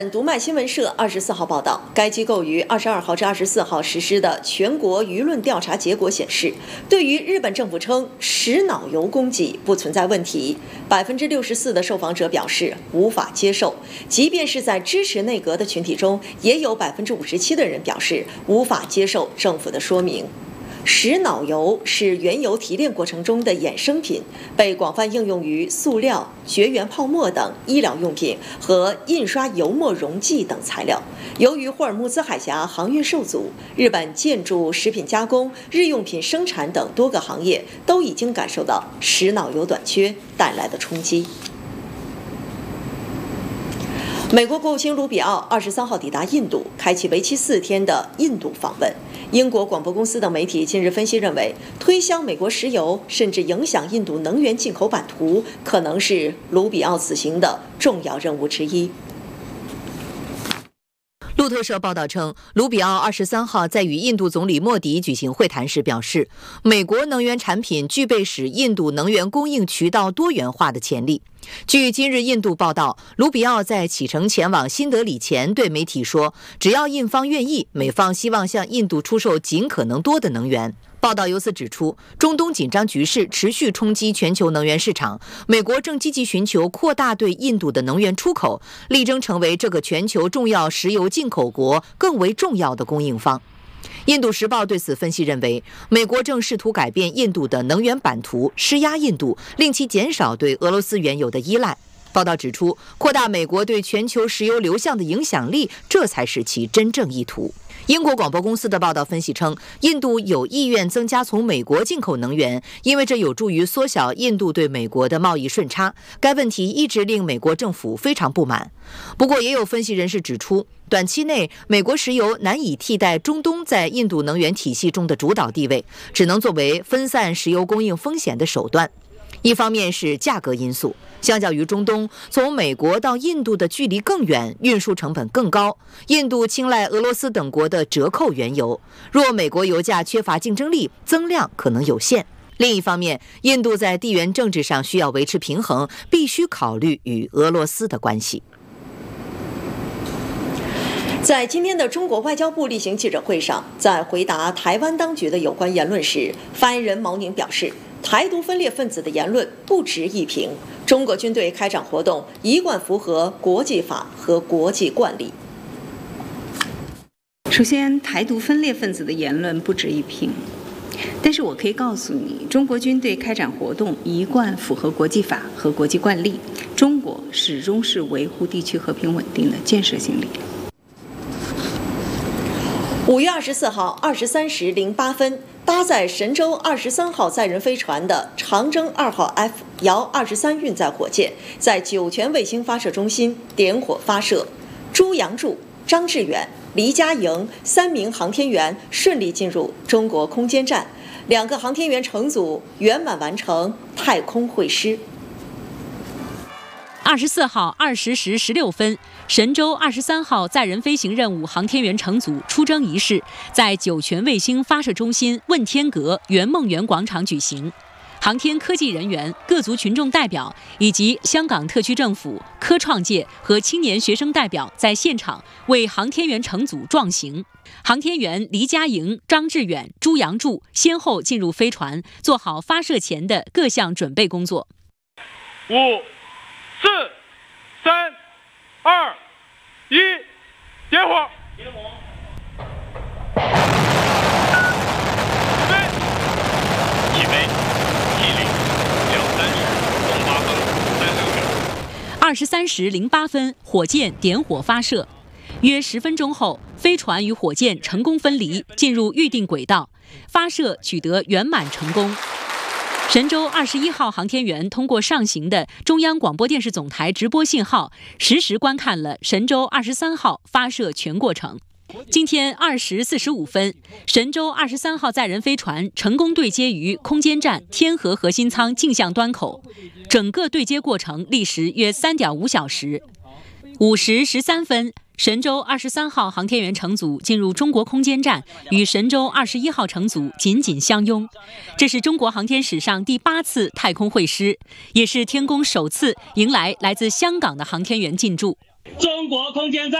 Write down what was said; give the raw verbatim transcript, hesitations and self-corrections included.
读卖新闻社二十四号报道，该机构于二十二号至二十四号实施的全国舆论调查结果显示，对于日本政府称食脑油供给不存在问题，百分之六十四的受访者表示无法接受。即便是在支持内阁的群体中，也有百分之五十七的人表示无法接受政府的说明。食脑油是原油提炼过程中的衍生品，被广泛应用于塑料、绝缘泡沫等医疗用品和印刷油墨溶剂等材料。由于霍尔木兹海峡航运受阻，日本建筑、食品加工、日用品生产等多个行业都已经感受到食脑油短缺带来的冲击。美国国务卿卢比奥二十三号抵达印度，开启为期四天的印度访问。英国广播公司等媒体近日分析认为，推销美国石油甚至影响印度能源进口版图，可能是卢比奥此行的重要任务之一。 路透社报道称，卢比奥二十三号在与印度总理莫迪举行会谈时表示，美国能源产品具备使印度能源供应渠道多元化的潜力。据今日印度报道，卢比奥在启程前往新德里前对媒体说，只要印方愿意，美方希望向印度出售尽可能多的能源。报道由此指出，中东紧张局势持续冲击全球能源市场，美国正积极寻求扩大对印度的能源出口，力争成为这个全球重要石油进口国更为重要的供应方。印度时报对此分析认为，美国正试图改变印度的能源版图，施压印度，令其减少对俄罗斯原油的依赖。报道指出，扩大美国对全球石油流向的影响力，这才是其真正意图。英国广播公司的报道分析称，印度有意愿增加从美国进口能源，因为这有助于缩小印度对美国的贸易顺差。该问题一直令美国政府非常不满。不过，也有分析人士指出，短期内美国石油难以替代中东在印度能源体系中的主导地位，只能作为分散石油供应风险的手段。一方面是价格因素，相较于中东，从美国到印度的距离更远，运输成本更高。印度青睐俄罗斯等国的折扣原油，若美国油价缺乏竞争力，增量可能有限。另一方面，印度在地缘政治上需要维持平衡，必须考虑与俄罗斯的关系。 在今天的中国外交部例行记者会上，在回答台湾当局的有关言论时，发言人毛宁表示，台独分裂分子的言论不值一评，中国军队开展活动一贯符合国际法和国际惯例。 首先，台独分裂分子的言论不值一评，但是我可以告诉你，中国军队开展活动一贯符合国际法和国际惯例，中国始终是维护地区和平稳定的建设性力量。 五月二十四号二十三时零八分，搭载神舟二十三号载人飞船的长征二号 F 遥二十三运载火箭在酒泉卫星发射中心点火发射，朱杨柱、张志远、黎佳莹三名航天员顺利进入中国空间站，两个航天员乘组圆满完成太空会师。 二十四号二十时十六分，神舟二十三号载人飞行任务航天员乘组出征仪式在酒泉卫星发射中心问天阁圆梦园广场举行。航天科技人员、各族群众代表以及香港特区政府、科创界和青年学生代表在现场为航天员乘组壮行。航天员黎佳莹、张志远、朱杨柱先后进入飞船，做好发射前的各项准备工作。 五、四、三、二、一，点火！起飞！起飞！两三十，东八分，三六秒。 二十三时零八分，火箭点火发射。约十分钟后，飞船与火箭成功分离，进入预定轨道，发射取得圆满成功。神舟二十一号航天员通过上行的中央广播电视总台直播信号，实时观看了神舟二十三号发射全过程。今天二时四十五分，神舟二十三号载人飞船成功对接于空间站天河核心舱镜像端口，整个对接过程历时约三点五小时。五时十三分，神舟二十三号航天员乘组进入中国空间站，与神舟二十一号乘组紧紧相拥。这是中国航天史上第八次太空会师，也是天宫首次迎来来自香港的航天员进驻。 中国空间站。